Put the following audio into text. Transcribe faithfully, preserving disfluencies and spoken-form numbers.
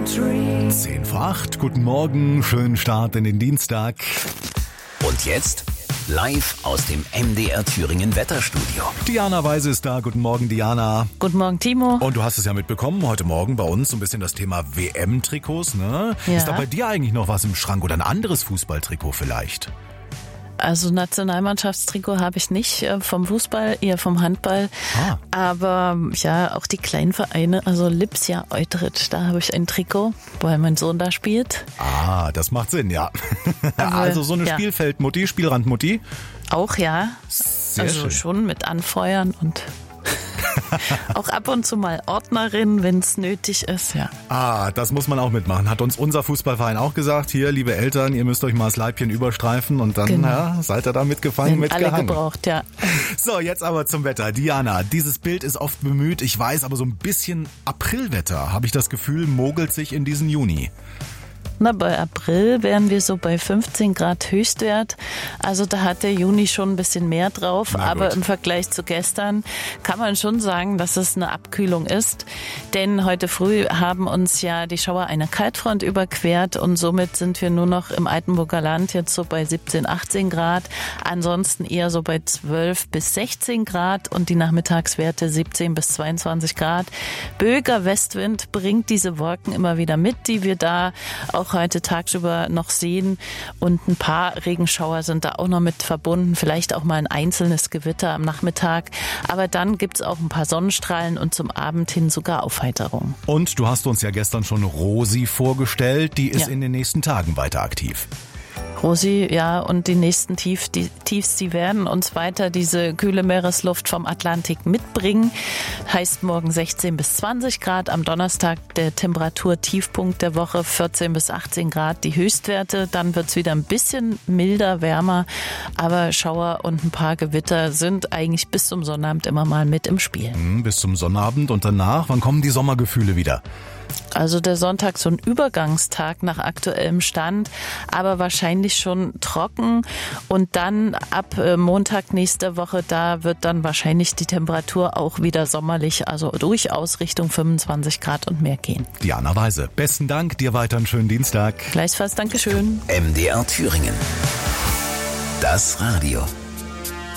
zehn vor acht, guten Morgen, schönen Start in den Dienstag. Und jetzt live aus dem M D R Thüringen Wetterstudio. Diana Weise ist da. Guten Morgen, Diana. Guten Morgen, Timo. Und du hast es ja mitbekommen, heute Morgen bei uns so ein bisschen das Thema W M-Trikots, ne? Ja. Ist da bei dir eigentlich noch was im Schrank oder ein anderes Fußballtrikot vielleicht? Also Nationalmannschaftstrikot habe ich nicht äh, vom Fußball, eher vom Handball. Ah. Aber ja, auch die kleinen Vereine, also Lipsia Eutritt, da habe ich ein Trikot, weil mein Sohn da spielt. Ah, das macht Sinn, ja. Also, also so eine ja. Spielfeldmutti, Spielrandmutti. Auch ja, Sehr also schön. schon mit Anfeuern und auch ab und zu mal Ordnerin, wenn es nötig ist, ja. Ah, das muss man auch mitmachen. Hat uns unser Fußballverein auch gesagt. Hier, liebe Eltern, ihr müsst euch mal das Leibchen überstreifen und dann Genau. ja, seid ihr da mitgefangen, Werden alle mitgehangen. gebraucht, ja. So, jetzt aber zum Wetter. Diana, dieses Bild ist oft bemüht. Ich weiß, aber so ein bisschen Aprilwetter, habe ich das Gefühl, mogelt sich in diesen Juni. Na, bei April wären wir so bei fünfzehn Grad Höchstwert. Also da hat der Juni schon ein bisschen mehr drauf. Na Aber gut. im Vergleich zu gestern kann man schon sagen, dass es eine Abkühlung ist. Denn heute früh haben uns ja die Schauer eine Kaltfront überquert und somit sind wir nur noch im Altenburger Land jetzt so bei siebzehn, achtzehn Grad. Ansonsten eher so bei zwölf bis sechzehn Grad und die Nachmittagswerte siebzehn bis zweiundzwanzig Grad. Böiger Westwind bringt diese Wolken immer wieder mit, die wir da auch heute tagsüber noch sehen. Und ein paar Regenschauer sind da auch noch mit verbunden. Vielleicht auch mal ein einzelnes Gewitter am Nachmittag. Aber dann gibt's auch ein paar Sonnenstrahlen und zum Abend hin sogar Aufheiterung. Und du hast uns ja gestern schon Rosi vorgestellt. Die ist Ja. in den nächsten Tagen weiter aktiv. Rosi, ja, und die nächsten Tief, die Tiefs, die werden uns weiter diese kühle Meeresluft vom Atlantik mitbringen. Heißt morgen sechzehn bis zwanzig Grad, am Donnerstag der Temperaturtiefpunkt der Woche vierzehn bis achtzehn Grad, die Höchstwerte. Dann wird's wieder ein bisschen milder, wärmer, aber Schauer und ein paar Gewitter sind eigentlich bis zum Sonnabend immer mal mit im Spiel. Hm, bis zum Sonnabend und danach, wann kommen die Sommergefühle wieder? Also der Sonntag so ein Übergangstag nach aktuellem Stand, aber wahrscheinlich schon trocken. Und dann ab äh, Montag nächste Woche, da wird dann wahrscheinlich die Temperatur auch wieder sommerlich, also durchaus Richtung fünfundzwanzig Grad und mehr gehen. Diana Weise, besten Dank, dir weiter einen schönen Dienstag. Gleichfalls, Dankeschön. M D R Thüringen. Das Radio.